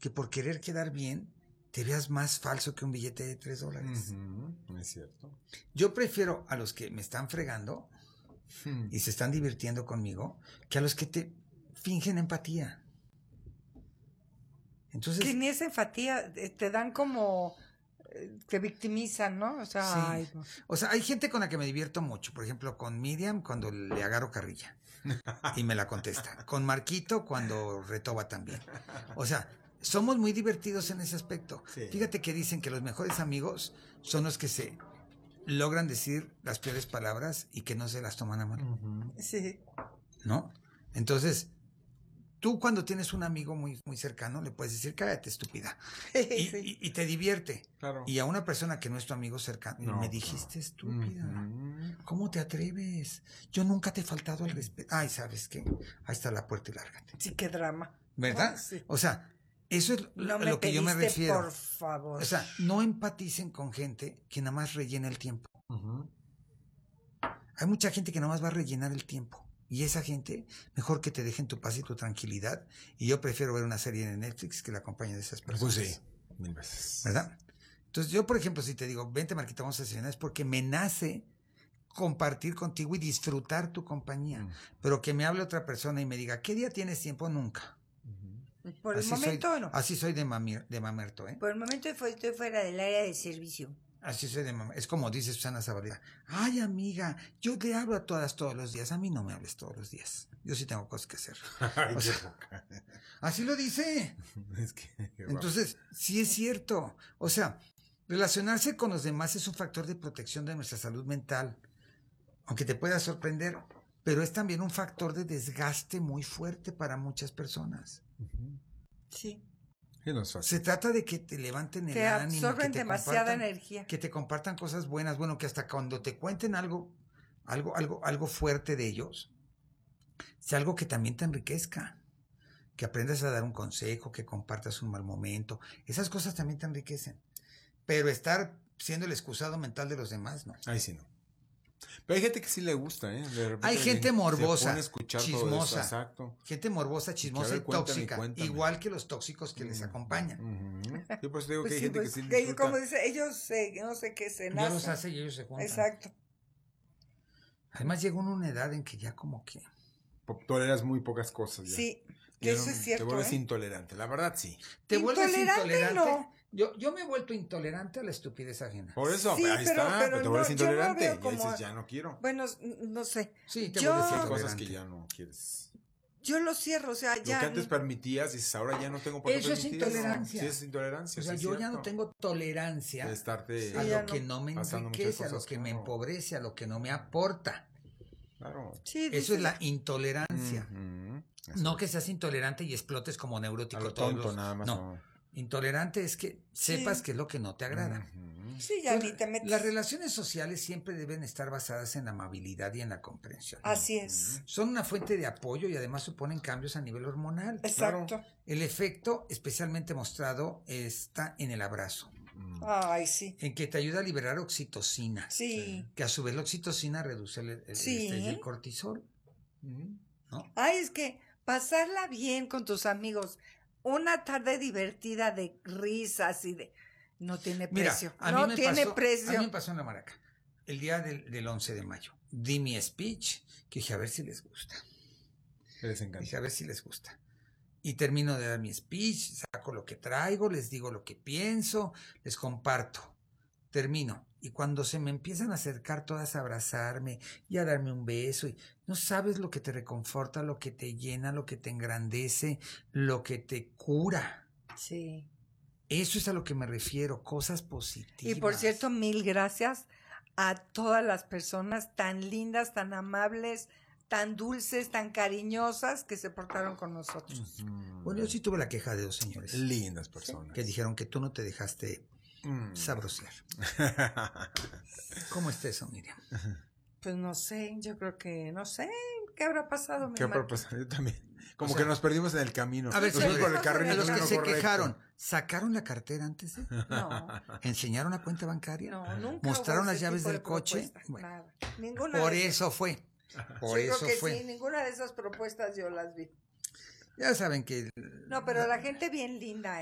que por querer quedar bien te veas más falso que un billete de $3. Es cierto. Yo prefiero a los que me están fregando y se están divirtiendo conmigo que a los que te fingen empatía. Entonces, que ni esa empatía te dan como te victimizan, ¿no? O sea, sí. ay, no. O sea, hay gente con la que me divierto mucho. Por ejemplo, con Miriam cuando le agarro carrilla y me la contesta. Con Marquito cuando retoba también. O sea, somos muy divertidos en ese aspecto. Sí. Fíjate que dicen que los mejores amigos son los que se logran decir las peores palabras y que no se las toman a mal. Sí. ¿No? Entonces, tú cuando tienes un amigo muy, muy cercano le puedes decir, cállate, estúpida. Sí. Y te divierte. Claro. Y a una persona que no es tu amigo cercano, No, me dijiste estúpida. ¿Cómo te atreves? Yo nunca te he faltado al respeto. Ay, ¿sabes qué? Ahí está la puerta y lárgate. Sí, qué drama. ¿Verdad? Sí. O sea, eso es No a me lo que yo me pediste, refiero. por favor. O sea, no empaticen con gente que nada más rellena el tiempo. Hay mucha gente que nada más va a rellenar el tiempo. Y esa gente, mejor que te dejen tu paz y tu tranquilidad. Y yo prefiero ver una serie en Netflix que la compañía de esas personas. Pues sí, 1000 veces. ¿Verdad? Entonces yo, por ejemplo, si te digo, vente Marquita, vamos a cenar, es porque me nace compartir contigo y disfrutar tu compañía. Pero que me hable otra persona y me diga, ¿qué día tienes tiempo? Nunca. Por el momento no. Así soy de mamerto, ¿eh? Por el momento estoy fuera del área de servicio. Así soy de mamerto. Es como dice Susana Zabaleta. Ay, amiga, yo te hablo a todas todos los días. A mí no me hables todos los días. Yo sí tengo cosas que hacer. Ay, O sea, así lo dice. es que, Entonces, sí es cierto. O sea, relacionarse con los demás es un factor de protección de nuestra salud mental. Aunque te pueda sorprender, pero es también un factor de desgaste muy fuerte para muchas personas. Sí. sí, no es fácil. Se trata de que te levanten el Te ánimo, absorben que te demasiada energía. que te compartan cosas buenas, bueno, que hasta cuando te cuenten algo fuerte de ellos, sea algo que también te enriquezca, que aprendas a dar un consejo, que compartas un mal momento, esas cosas también te enriquecen. Pero estar siendo el excusado mental de los demás, no. Ahí sí no. Pero hay gente que sí le gusta, ¿eh? De repente Hay gente morbosa, se pone a escuchar todo eso, chismosa, exacto. gente morbosa, chismosa ver, y cuéntame, tóxica, cuéntame. igual que los tóxicos que les acompañan. Yo pues digo Pues que hay sí, gente pues, que sí que disfruta. como dice, ellos no sé qué se Dios nacen. los hace y ellos se juntan. Exacto. Además llega uno a una edad en que ya como que... Toleras muy pocas cosas ya. Sí, que Ya eso es cierto. Te vuelves intolerante, la verdad sí. ¿Te vuelves intolerante? No. Yo me he vuelto intolerante a la estupidez ajena. Por eso, Sí, ahí pero está, pero te vuelves no, yo no intolerante. veo Y como- dices, ya no quiero. Bueno, no sé. Sí, te Yo- vuelves Hay intolerante. cosas que ya no quieres. Yo lo cierro, o sea, Lo ya. que antes permitías, dices, ahora ya no tengo por qué Eso es permitir intolerancia. Sí, es intolerancia. O sea, sí, yo es ya no cierto. tengo tolerancia De estarte a ya lo que no me pasando muchas enriquece, a cosas, lo que me claro. empobrece, a lo que no me aporta. Claro. Sí, Eso dice- es la intolerancia. Eso No es. que seas intolerante y explotes como A neurótico lo todos tonto, los- nada más. No, intolerante es que sepas Sí. que es lo que no te agrada. Sí, ya Pues, ni te metes. las relaciones sociales siempre deben estar basadas en la amabilidad y en la comprensión. Así es. Son una fuente de apoyo y además suponen cambios a nivel hormonal. Exacto. El efecto especialmente mostrado está en el abrazo, Ay, sí. en que te ayuda a liberar oxitocina, Sí. que a su vez la oxitocina reduce el Sí. estrés y el cortisol, ¿no? Ay, es que pasarla bien con tus amigos, una tarde divertida de risas y de... No tiene Mira, precio. a mí No me tiene pasó, precio. A mí me pasó en la Maraca, el día del 11 de mayo. Di mi speech, que dije a ver si les gusta. Les encanta. Dije a ver si les gusta. Y termino de dar mi speech, saco lo que traigo, les digo lo que pienso, les comparto. Termino. Y cuando se me empiezan a acercar todas a abrazarme y a darme un beso, y no sabes lo que te reconforta, lo que te llena, lo que te engrandece, lo que te cura. Sí. Eso es a lo que me refiero, cosas positivas. Y por cierto, 1000 gracias a todas las personas tan lindas, tan amables, tan dulces, tan cariñosas que se portaron con nosotros. Bueno, yo sí tuve la queja de dos señores Lindas personas. que dijeron que tú no te dejaste sabrosear. ¿Cómo está eso, Miriam? Pues no sé, yo creo que no sé qué habrá pasado. mi ¿Qué Marquis? pasa? Yo también. Como O sea, que nos perdimos en el camino. A ver, Nos fuimos señores, por el carril los que no se correcto. quejaron, ¿sacaron la cartera antes de? No, ¿Enseñaron la cuenta bancaria? no, nunca. ¿Mostraron hubo las ese llaves tipo de del coche? propuestas, Bueno, nada. Ninguna por de eso fue. Por Yo creo eso que fue. sí, ninguna de esas propuestas yo las vi. Ya saben que No, pero la gente bien linda,